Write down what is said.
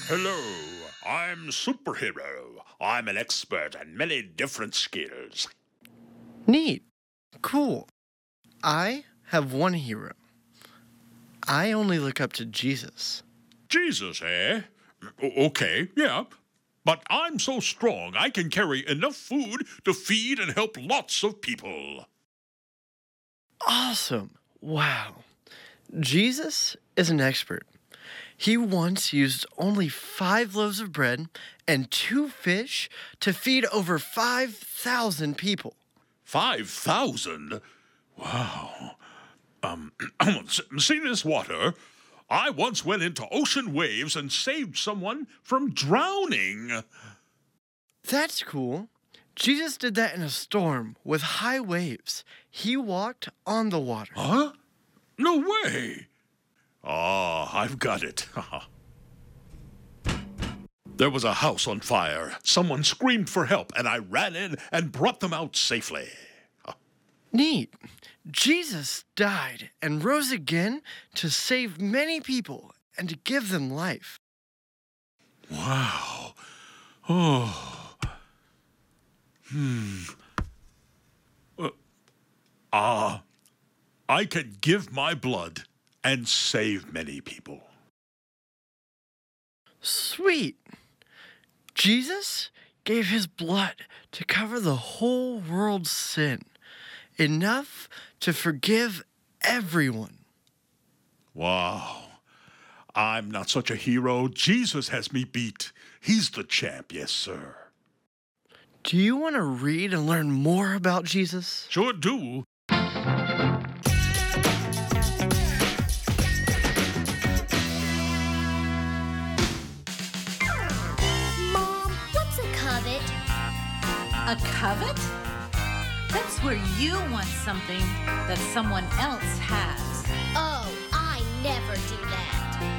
Hello, I'm Superhero. I'm an expert at many different skills. Neat. Cool. I have one hero. I only look up to Jesus. Jesus, eh? Okay, yeah. But I'm so strong I can carry enough food to feed and help lots of people. Awesome. Wow. Jesus is an expert. He once used only 5 loaves of bread and 2 fish to feed over 5,000 people. 5,000? Wow. See this water? I once went into ocean waves and saved someone from drowning. That's cool. Jesus did that in a storm with high waves. He walked on the water. Huh? No way. Ah, I've got it. There was a house on fire. Someone screamed for help, and I ran in and brought them out safely. Neat. Jesus died and rose again to save many people and to give them life. Wow. Oh. I can give my blood and save many people. Sweet. Jesus gave his blood to cover the whole world's sin, enough to forgive everyone. Wow. I'm not such a hero. Jesus has me beat. He's the champ, yes, sir. Do you want to read and learn more about Jesus? Sure do. Mom, what's a covet? A covet? That's where you want something that someone else has. Oh, I never do that.